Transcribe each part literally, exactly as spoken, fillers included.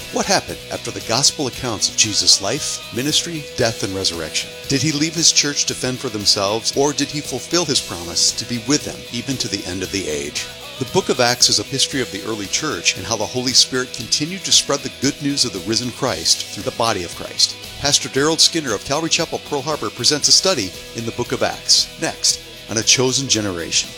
What happened after the gospel accounts of Jesus' life, ministry, death, and resurrection? Did he leave his church to fend for themselves, or did he fulfill his promise to be with them even to the end of the age? The book of Acts is a history of the early church and how the Holy Spirit continued to spread the good news of the risen Christ through the body of Christ. Pastor Daryl Skinner of Calvary Chapel, Pearl Harbor presents a study in the book of Acts, next on A Chosen Generation.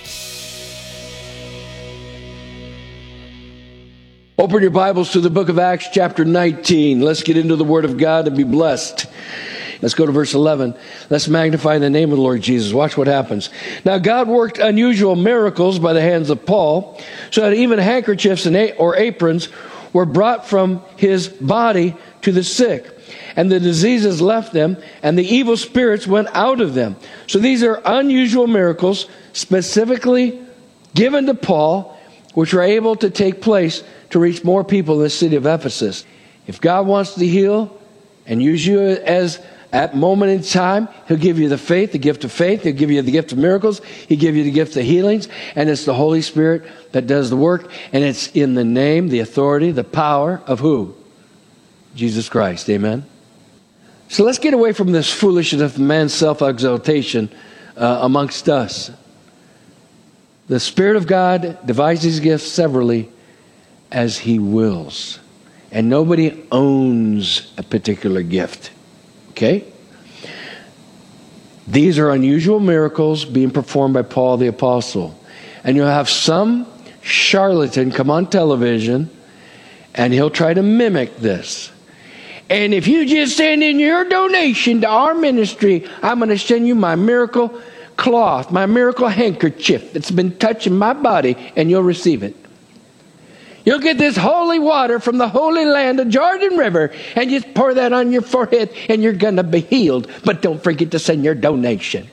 Open your Bibles to the book of Acts, chapter nineteen. Let's get into the Word of God and be blessed. Let's go to verse eleven. Let's magnify the name of the Lord Jesus. Watch what happens. Now God worked unusual miracles by the hands of Paul, so that even handkerchiefs and a- or aprons were brought from his body to the sick. And the diseases left them, and the evil spirits went out of them. So these are unusual miracles specifically given to Paul, which are able to take place to reach more people in the city of Ephesus. If God wants to heal and use you as at moment in time, he'll give you the faith, the gift of faith. He'll give you the gift of miracles. He'll give you the gift of healings. And it's the Holy Spirit that does the work. And it's in the name, the authority, the power of who? Jesus Christ. Amen. So let's get away from this foolishness of man's self-exaltation uh, amongst us. The Spirit of God divides his gifts severally as he wills. And nobody owns a particular gift. Okay? These are unusual miracles being performed by Paul the Apostle. And you'll have some charlatan come on television and he'll try to mimic this. And if you just send in your donation to our ministry, I'm going to send you my miracle cloth, my miracle handkerchief that's been touching my body, and you'll receive it. You'll get this holy water from the holy land of Jordan River, and just pour that on your forehead, and you're going to be healed. But don't forget to send your donation.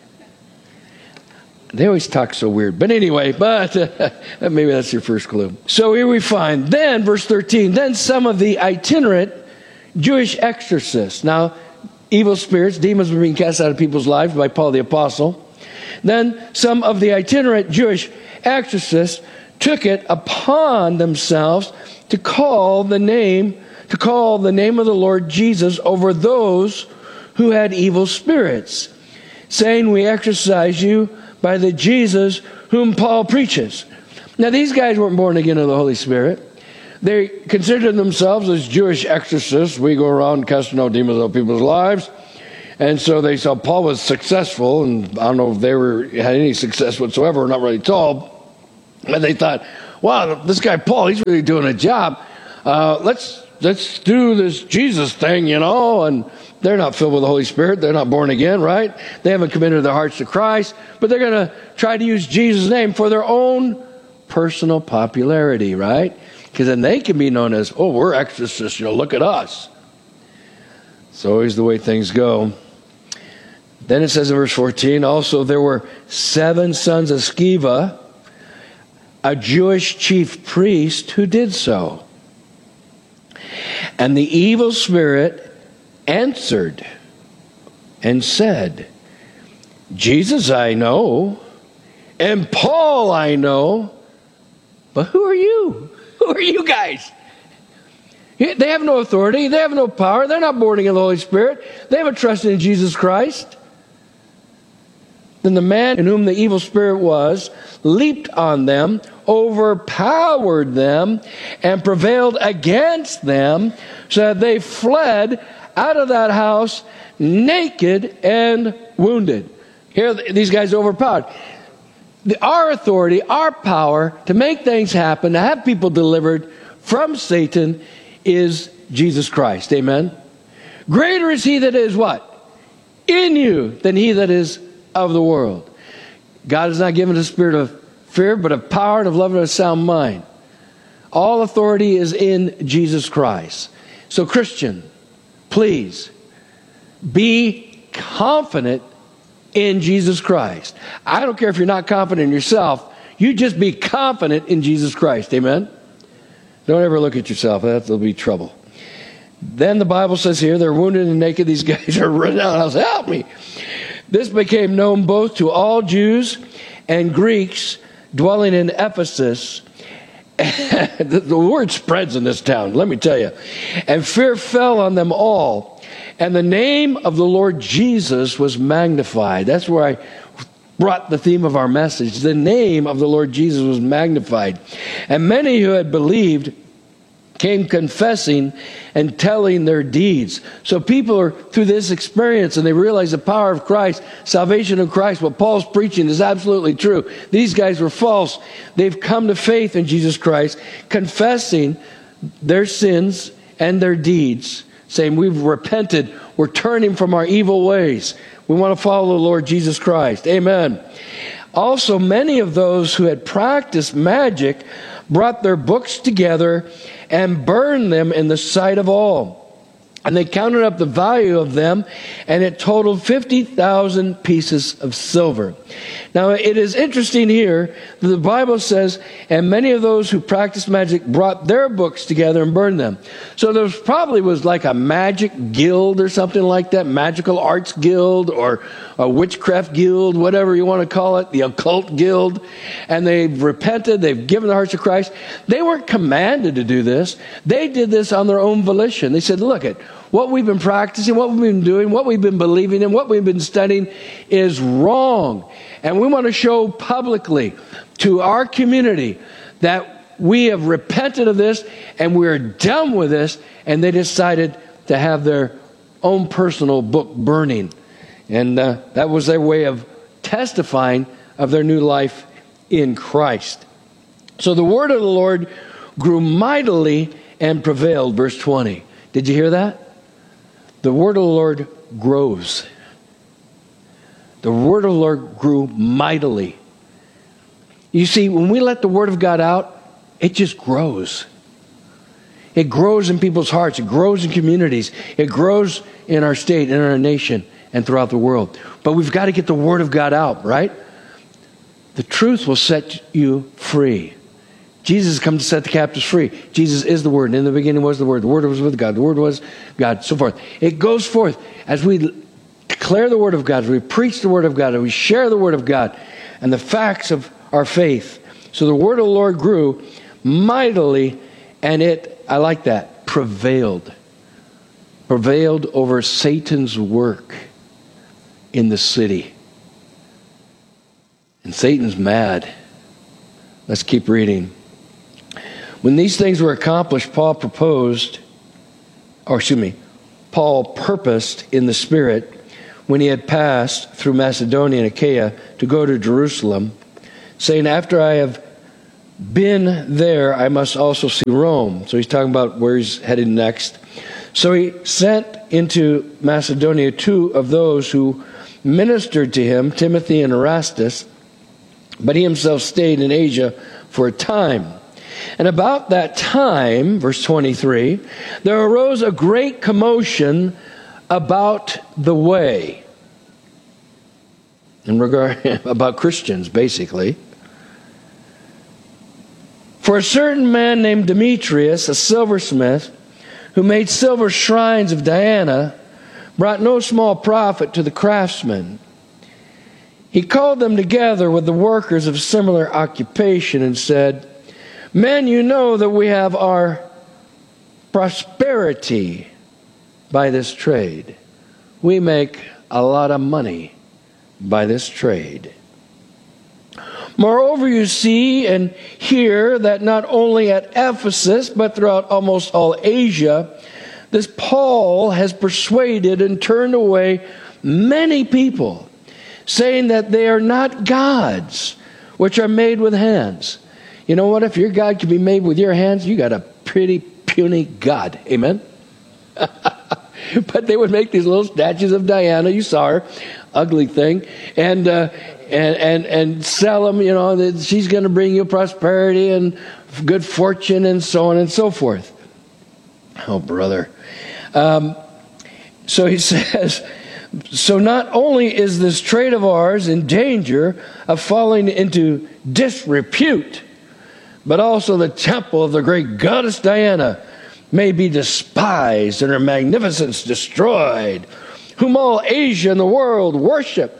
They always talk so weird. But anyway, but uh, maybe that's your first clue. So here we find, then, verse thirteen, then some of the itinerant Jewish exorcists. Now, evil spirits, demons were being cast out of people's lives by Paul the Apostle. Then some of the itinerant Jewish exorcists took it upon themselves to call the name, to call the name of the Lord Jesus over those who had evil spirits, saying, "We exorcise you by the Jesus whom Paul preaches." Now, these guys weren't born again of the Holy Spirit. They considered themselves as Jewish exorcists. We go around casting out demons out of people's lives. And so they saw Paul was successful, and I don't know if they were had any success whatsoever. We're not really told. But they thought, wow, this guy Paul, he's really doing a job. Uh, let's let's do this Jesus thing, you know. And they're not filled with the Holy Spirit. They're not born again, right? They haven't committed their hearts to Christ. But they're going to try to use Jesus' name for their own personal popularity, right? Because then they can be known as, oh, we're exorcists, you know, look at us. It's always the way things go. Then it says in verse fourteen, also there were seven sons of Sceva, a Jewish chief priest, who did so. And the evil spirit answered and said, Jesus I know, and Paul I know, but who are you? Who are you guys? They have no authority. They have no power. They're not born again of the Holy Spirit. They haven't trusted in Jesus Christ. Then the man in whom the evil spirit was leaped on them, overpowered them, and prevailed against them, so that they fled out of that house naked and wounded. Here, these guys are overpowered. The, our authority, our power to make things happen, to have people delivered from Satan is Jesus Christ. Amen? Greater is he that is what? In you than he that is of the world. God has not given us a spirit of fear, but of power and of love and of a sound mind. All authority is in Jesus Christ. So Christian, please be confident in Jesus Christ. I don't care if you're not confident in yourself. You just be confident in Jesus Christ. Amen? Don't ever look at yourself. That'll be trouble. Then the Bible says here, they're wounded and naked. These guys are running out of the house. Help me. This became known both to all Jews and Greeks dwelling in Ephesus, the, the word spreads in this town, let me tell you. And fear fell on them all. And the name of the Lord Jesus was magnified. That's where I brought the theme of our message. The name of the Lord Jesus was magnified. And many who had believed came confessing and telling their deeds. So people are through this experience and they realize the power of Christ, salvation of Christ. What Paul's preaching is absolutely true. These guys were false. They've come to faith in Jesus Christ, confessing their sins and their deeds, saying we've repented, we're turning from our evil ways. We want to follow the Lord Jesus Christ. Amen. Also, many of those who had practiced magic brought their books together and burned them in the sight of all. And they counted up the value of them, and it totaled fifty thousand pieces of silver. Now, it is interesting here that the Bible says, and many of those who practiced magic brought their books together and burned them. So there was probably was like a magic guild or something like that, magical arts guild or a witchcraft guild, whatever you want to call it, the occult guild. And they've repented, they've given their hearts to Christ. They weren't commanded to do this. They did this on their own volition. They said, look at what we've been practicing, what we've been doing, what we've been believing in, what we've been studying is wrong. And we want to show publicly to our community that we have repented of this and we're done with this. And they decided to have their own personal book burning. And uh, that was their way of testifying of their new life in Christ. So the word of the Lord grew mightily and prevailed. Verse twenty. Did you hear that? The word of the Lord grows. The word of the Lord grew mightily. You see, when we let the word of God out, it just grows. It grows in people's hearts. It grows in communities. It grows in our state, in our nation, and throughout the world. But we've got to get the word of God out, right? The truth will set you free. Jesus has come to set the captives free. Jesus is the Word. And in the beginning was the Word. The Word was with God. The Word was God, so forth. It goes forth as we declare the Word of God, as we preach the Word of God, as we share the Word of God and the facts of our faith. So the Word of the Lord grew mightily, and it, I like that, prevailed. Prevailed over Satan's work in the city. And Satan's mad. Let's keep reading. When these things were accomplished, Paul proposed, or excuse me, Paul purposed in the Spirit, when he had passed through Macedonia and Achaia, to go to Jerusalem, saying, after I have been there, I must also see Rome. So he's talking about where he's headed next. So he sent into Macedonia two of those who ministered to him, Timothy and Erastus, but he himself stayed in Asia for a time. And about that time, verse twenty-three, there arose a great commotion about the way. In regard, about Christians, basically. For a certain man named Demetrius, a silversmith, who made silver shrines of Diana, brought no small profit to the craftsmen. He called them together with the workers of similar occupation and said, men, you know that we have our prosperity by this trade. We make a lot of money by this trade. Moreover, you see and hear that not only at Ephesus, but throughout almost all Asia, this Paul has persuaded and turned away many people, saying that they are not gods, which are made with hands. You know what? If your God can be made with your hands, you got a pretty puny God. Amen? But they would make these little statues of Diana. You saw her. Ugly thing. And uh, and, and, and sell them, you know, that she's going to bring you prosperity and good fortune and so on and so forth. Oh, brother. Um, so he says, so not only is this trade of ours in danger of falling into disrepute, but also the temple of the great goddess Diana may be despised and her magnificence destroyed, whom all Asia and the world worship.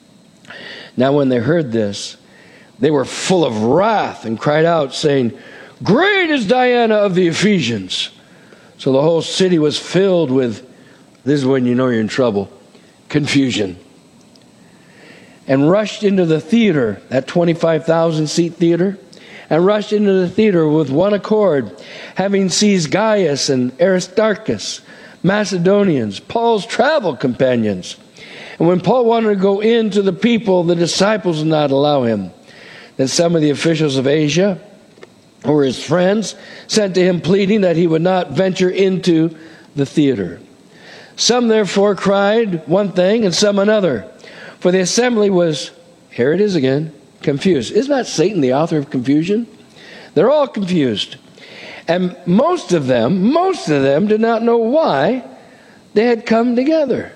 Now when they heard this, they were full of wrath and cried out, saying, "Great is Diana of the Ephesians." So the whole city was filled with, this is when you know you're in trouble, confusion. And rushed into the theater, that twenty-five thousand seat theater, and rushed into the theater with one accord, having seized Gaius and Aristarchus, Macedonians, Paul's travel companions. And when Paul wanted to go in to the people, the disciples would not allow him. Then some of the officials of Asia, who were his friends, sent to him pleading that he would not venture into the theater. Some therefore cried one thing and some another, for the assembly was, here it is again, confused. Is not Satan the author of confusion? They're all confused. And most of them, most of them did not know why they had come together.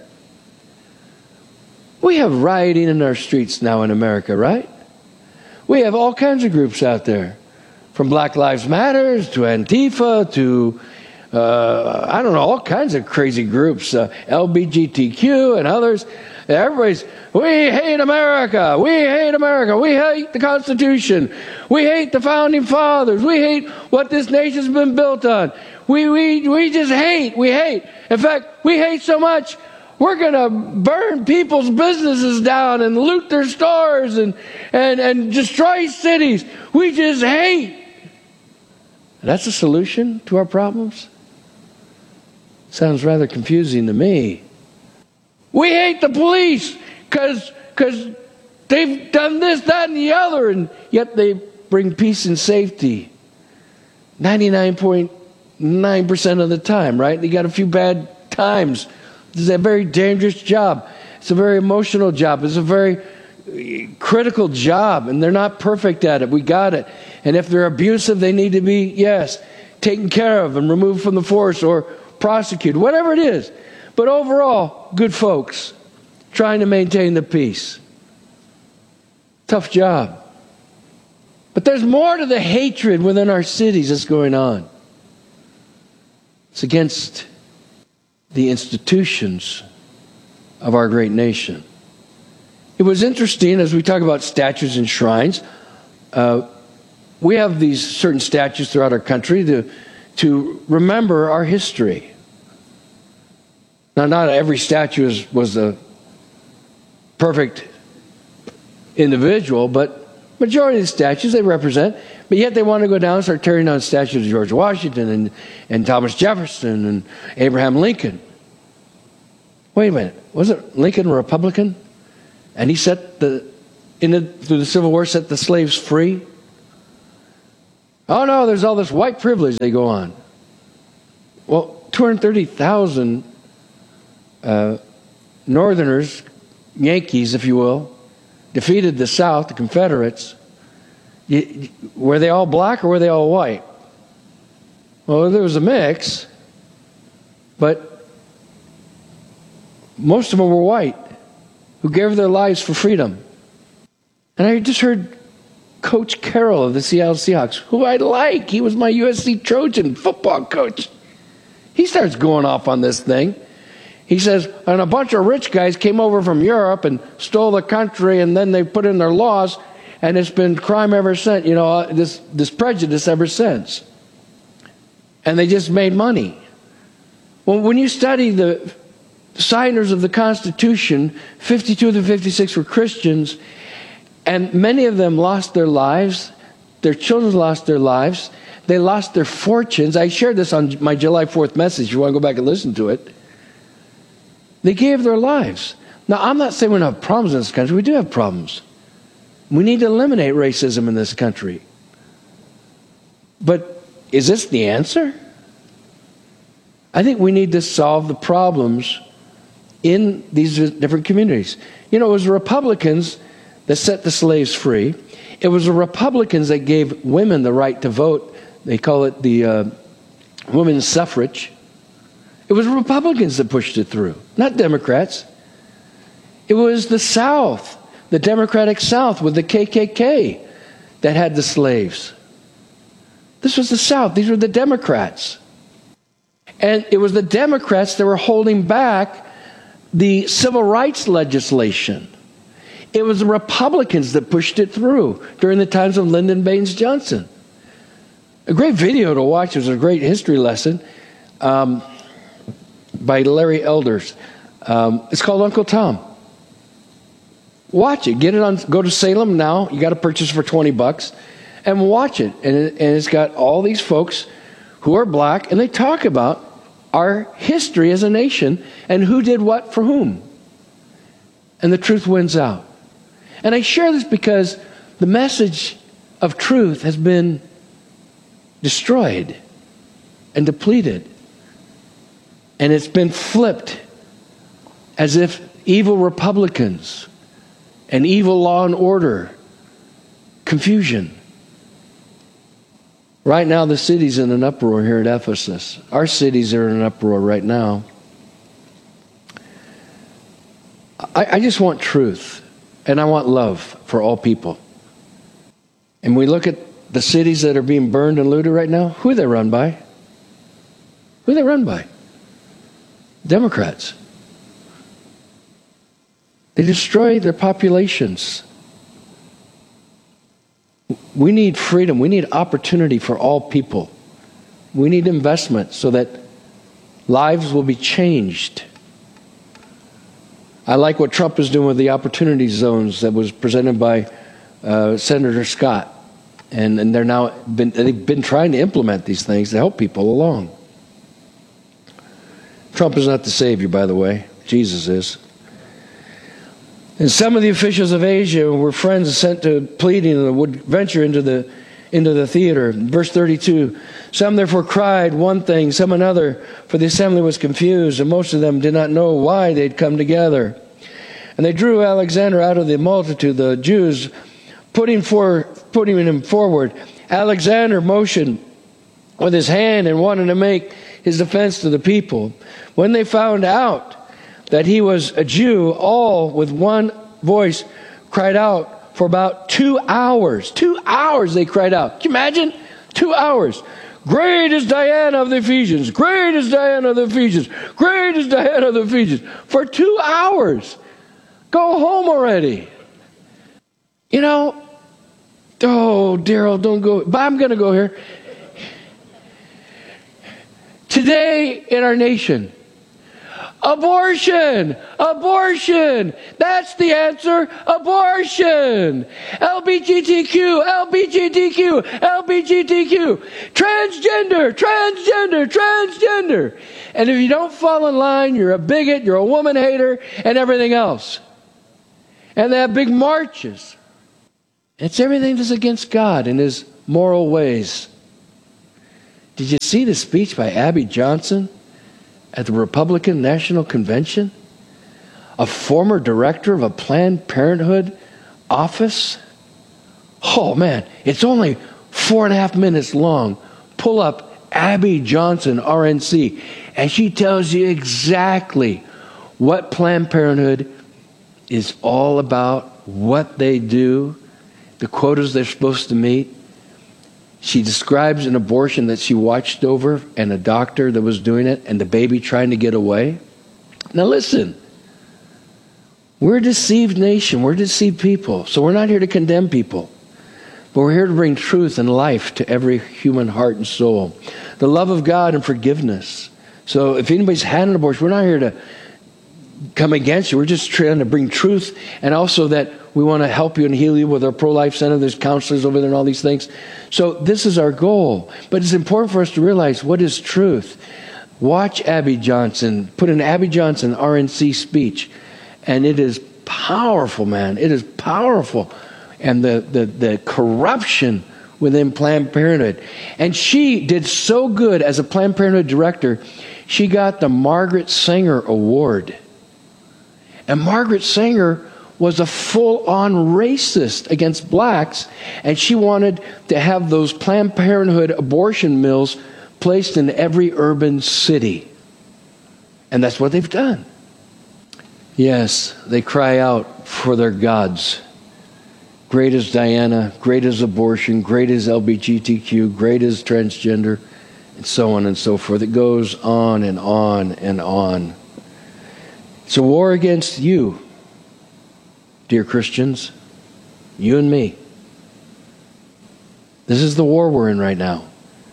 We have rioting in our streets now in America, right? We have all kinds of groups out there, from Black Lives Matter to Antifa to, uh, I don't know, all kinds of crazy groups, uh, L G B T Q and others. Everybody's, we hate America, we hate America, we hate the Constitution, we hate the Founding Fathers, we hate what this nation's been built on. We, we, we just hate, we hate. In fact, we hate so much, we're going to burn people's businesses down and loot their stores and, and, and destroy cities. We just hate. That's a solution to our problems? Sounds rather confusing to me. We hate the police because because they've done this, that, and the other, and yet they bring peace and safety ninety-nine point nine percent of the time, right? They got a few bad times. This is a very dangerous job. It's a very emotional job. It's a very critical job, and they're not perfect at it. We got it. And if they're abusive, they need to be, yes, taken care of and removed from the force or prosecuted, whatever it is. But overall, good folks trying to maintain the peace. Tough job. But there's more to the hatred within our cities that's going on. It's against the institutions of our great nation. It was interesting, as we talk about statues and shrines, uh, we have these certain statues throughout our country to, to remember our history. Now, not every statue is, was a perfect individual, but majority of the statues they represent. But yet they want to go down and start tearing down statues of George Washington and, and Thomas Jefferson and Abraham Lincoln. Wait a minute, wasn't Lincoln a Republican? And he set the, in the, through the Civil War, set the slaves free? Oh no, there's all this white privilege they go on. Well, two hundred thirty thousand uh, Northerners, Yankees, if you will, defeated the South, the Confederates. You, were they all black or were they all white? Well, there was a mix, but most of them were white, who gave their lives for freedom. And I just heard Coach Carroll of the Seattle Seahawks, who I like. He was my U S C Trojan football coach. He starts going off on this thing. He says, and a bunch of rich guys came over from Europe and stole the country, and then they put in their laws, and it's been crime ever since, you know, this, this prejudice ever since. And they just made money. Well, when you study the signers of the Constitution, fifty-two to fifty-six were Christians, and many of them lost their lives. Their children lost their lives. They lost their fortunes. I shared this on my July fourth message. You want to go back and listen to it. They gave their lives. Now, I'm not saying we don't have problems in this country. We do have problems. We need to eliminate racism in this country. But is this the answer? I think we need to solve the problems in these different communities. You know, it was the Republicans that set the slaves free. It was the Republicans that gave women the right to vote. They call it the uh, women's suffrage. It was Republicans that pushed it through, not Democrats. It was the South, the Democratic South with the K K K that had the slaves. This was the South. These were the Democrats. And it was the Democrats that were holding back the civil rights legislation. It was the Republicans that pushed it through during the times of Lyndon Baines Johnson. A great video to watch. It was a great history lesson um, by Larry Elders. Um, it's called Uncle Tom. Watch it. Get it on. Go to Salem now. You got to purchase it for twenty bucks, and watch it. And, it. and it's got all these folks who are black, and they talk about our history as a nation and who did what for whom. And the truth wins out. And I share this because the message of truth has been destroyed and depleted. And it's been flipped as if evil Republicans and evil law and order, confusion. Right now the city's in an uproar here at Ephesus. Our cities are in an uproar right now. I, I just want truth, and I want love for all people. And we look at the cities that are being burned and looted right now. Who are they run by? Who are they run by? Democrats. They destroy their populations. We need freedom. We need opportunity for all people. We need investment so that lives will be changed. I like what Trump is doing with the opportunity zones that was presented by uh, Senator Scott. And, and they're now been, they've been trying to implement these things to help people along. Trump is not the savior, by the way. Jesus is. And some of the officials of Asia were friends sent to pleading and would venture into the into the theater. Verse thirty-two, some therefore cried one thing, some another, for the assembly was confused, and most of them did not know why they'd come together. And they drew Alexander out of the multitude, the Jews, putting for putting him forward. Alexander motioned with his hand and wanted to make his defense to the people. When they found out that he was a Jew, all with one voice cried out for about two hours. Two hours they cried out. Can you imagine? Two hours. Great is Diana of the Ephesians. Great is Diana of the Ephesians. Great is Diana of the Ephesians. For two hours. Go home already. You know, oh, Daryl, don't go. But I'm going to go here. Today in our nation, abortion, abortion, that's the answer, abortion. L G B T Q, L G B T Q, L G B T Q, transgender, transgender, transgender. And if you don't fall in line, you're a bigot, you're a woman hater, and everything else. And they have big marches. It's everything that's against God and His moral ways. Did you see the speech by Abby Johnson at the Republican National Convention? A former director of a Planned Parenthood office? Oh man, it's only four and a half minutes long. Pull up Abby Johnson, R N C, and she tells you exactly what Planned Parenthood is all about, what they do, the quotas they're supposed to meet. She describes an abortion that she watched over and a doctor that was doing it and the baby trying to get away. Now listen, we're a deceived nation. We're deceived people. So we're not here to condemn people. But we're here to bring truth and life to every human heart and soul. The love of God and forgiveness. So if anybody's had an abortion, we're not here to come against you. We're just trying to bring truth, and also that we want to help you and heal you with our pro-life center. There's counselors over there and all these things. So this is our goal. But it's important for us to realize what is truth. Watch Abby Johnson. Put an Abby Johnson R N C speech. And it is powerful, man. It is powerful. And the, the, the corruption within Planned Parenthood. And she did so good as a Planned Parenthood director, she got the Margaret Sanger Award. And Margaret Sanger was a full-on racist against blacks, and she wanted to have those Planned Parenthood abortion mills placed in every urban city. And that's what they've done. Yes, they cry out for their gods. Great is Diana, great is abortion, great is L G B T Q, great is transgender, and so on and so forth. It goes on and on and on. It's a war against you, dear Christians, you and me. This is the war we're in right now.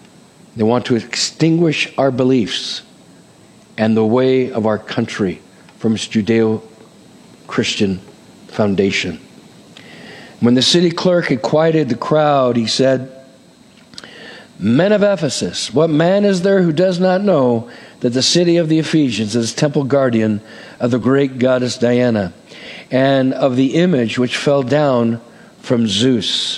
They want to extinguish our beliefs and the way of our country from its Judeo-Christian foundation. When the city clerk had quieted the crowd, he said, "Men of Ephesus, what man is there who does not know that the city of the Ephesians is temple guardian of the great goddess Diana and of the image which fell down from Zeus?"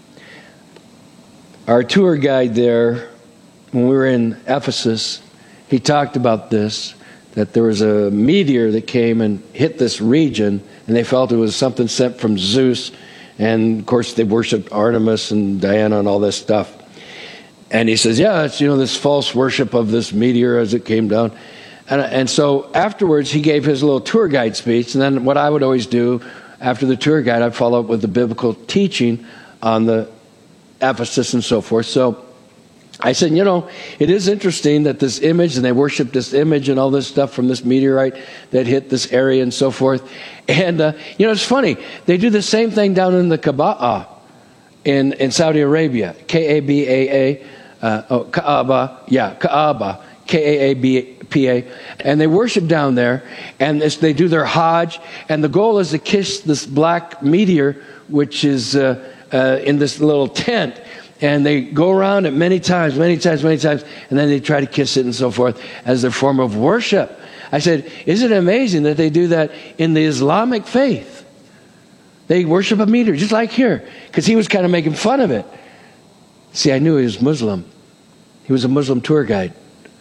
Our tour guide there, when we were in Ephesus, he talked about this, that there was a meteor that came and hit this region, and they felt it was something sent from Zeus. And, of course, they worshipped Artemis and Diana and all this stuff. And he says, yeah, it's, you know, this false worship of this meteor as it came down. And, and so afterwards, he gave his little tour guide speech. And then what I would always do after the tour guide, I'd follow up with the biblical teaching on the Ephesus and so forth. So I said, you know, it is interesting that this image, and they worship this image and all this stuff from this meteorite that hit this area and so forth. And, uh, you know, it's funny. They do the same thing down in the Kaaba in, in Saudi Arabia. K A B A A. Uh, oh, Kaaba. Yeah, Kaaba. K A A B P A. And they worship down there. And this, they do their Hajj. And the goal is to kiss this black meteor, which is uh, uh, in this little tent. And they go around it many times, many times, many times, and then they try to kiss it and so forth as their form of worship. I said, isn't it amazing that they do that in the Islamic faith? They worship a meteor, just like here, because he was kind of making fun of it. See, I knew he was Muslim. He was a Muslim tour guide.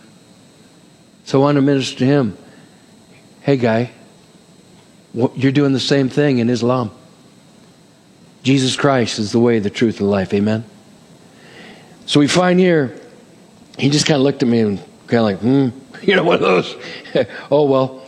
So I wanted to minister to him. Hey, guy, you're doing the same thing in Islam. Jesus Christ is the way, the truth, and the life. Amen? So we find here, he just kind of looked at me and kind of like, hmm, you know, one of those. Oh, well.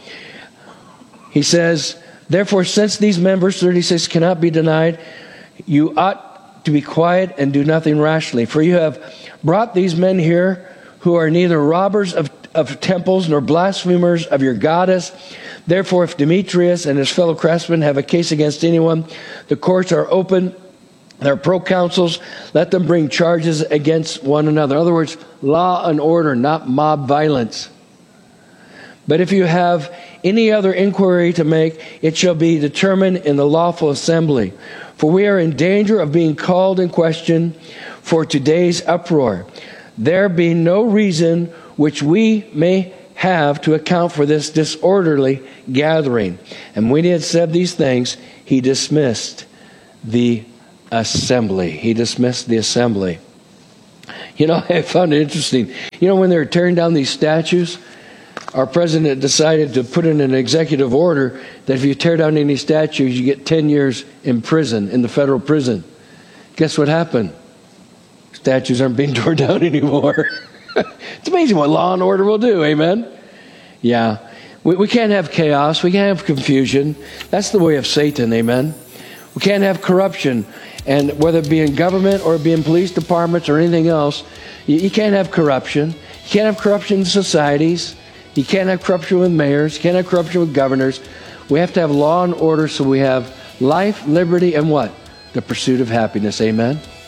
He says, therefore, since these men, verse thirty-six, cannot be denied, you ought to be quiet and do nothing rashly. For you have brought these men here who are neither robbers of, of temples nor blasphemers of your goddess. Therefore, if Demetrius and his fellow craftsmen have a case against anyone, the courts are open. There are proconsuls. Let them bring charges against one another. In other words, law and order, not mob violence. But if you have any other inquiry to make, it shall be determined in the lawful assembly. For we are in danger of being called in question for today's uproar. There being no reason which we may have to account for this disorderly gathering. And when he had said these things, he dismissed the assembly. He dismissed the assembly. You know, I found it interesting. You know, when they were tearing down these statues, our president decided to put in an executive order that if you tear down any statues, you get ten years in prison, in the federal prison. Guess what happened? Statues aren't being torn down anymore. It's amazing what law and order will do. Amen? Yeah. We, we can't have chaos. We can't have confusion. That's the way of Satan. Amen? We can't have corruption. And whether it be in government or it be in police departments or anything else, you, you can't have corruption. You can't have corruption in societies. You can't have corruption with mayors. You can't have corruption with governors. We have to have law and order so we have life, liberty, and what? The pursuit of happiness. Amen?